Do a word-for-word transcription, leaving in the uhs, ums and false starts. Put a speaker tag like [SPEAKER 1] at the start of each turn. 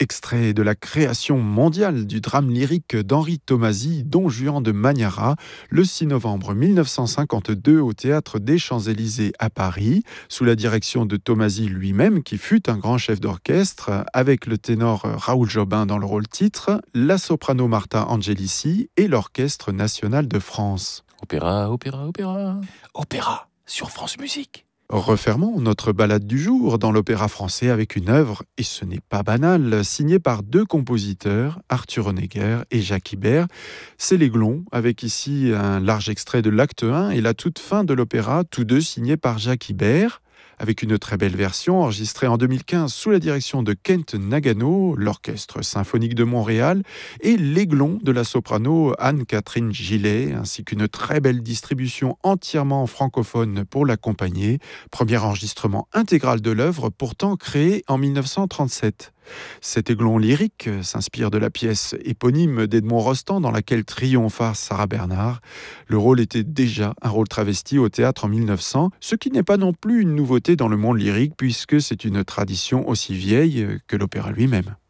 [SPEAKER 1] extrait de la création mondiale du drame lyrique d'Henri Tomasi, Don Juan de Magnara, le six novembre mille neuf cent cinquante-deux au Théâtre des Champs-Élysées à Paris, sous la direction de Tomasi lui-même, qui fut un grand chef d'orchestre, avec le ténor Raoul Jobin dans le rôle titre, la soprano Martha Angelici et l'Orchestre national de France.
[SPEAKER 2] Opéra, opéra, opéra, opéra sur France Musique.
[SPEAKER 1] Refermons notre balade du jour dans l'opéra français avec une œuvre, et ce n'est pas banal, signée par deux compositeurs, Arthur Honegger et Jacques Ibert. C'est l'Aiglon, avec ici un large extrait de l'acte un et la toute fin de l'opéra, tous deux signés par Jacques Ibert, avec une très belle version enregistrée en deux mille quinze sous la direction de Kent Nagano, l'Orchestre symphonique de Montréal, et l'Aiglon de la soprano Anne-Catherine Gillet, ainsi qu'une très belle distribution entièrement francophone pour l'accompagner. Premier enregistrement intégral de l'œuvre, pourtant créée en mille neuf cent trente-sept. Cet aiglon lyrique s'inspire de la pièce éponyme d'Edmond Rostand dans laquelle triompha Sarah Bernhardt. Le rôle était déjà un rôle travesti au théâtre en mille neuf cents, ce qui n'est pas non plus une nouveauté dans le monde lyrique puisque c'est une tradition aussi vieille que l'opéra lui-même.